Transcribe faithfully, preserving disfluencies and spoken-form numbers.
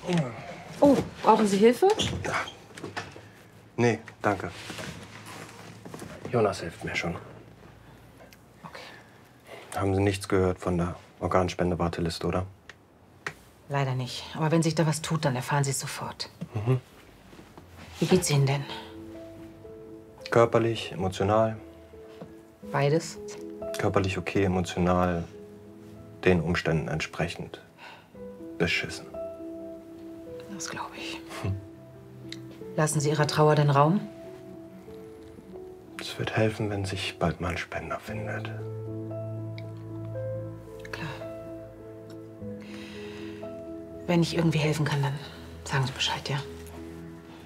Oh, brauchen Sie Hilfe? Nee, danke. Jonas hilft mir schon. Okay. Haben Sie nichts gehört von der Organspende-Warteliste, oder? Leider nicht. Aber wenn sich da was tut, dann erfahren Sie es sofort. Mhm. Wie geht's Ihnen denn? Körperlich, emotional. Beides? Körperlich okay, emotional den Umständen entsprechend beschissen. Das glaube ich. Hm. Lassen Sie Ihrer Trauer den Raum? Es wird helfen, wenn sich bald mal ein Spender findet. Klar. Wenn ich irgendwie helfen kann, dann sagen Sie Bescheid, ja?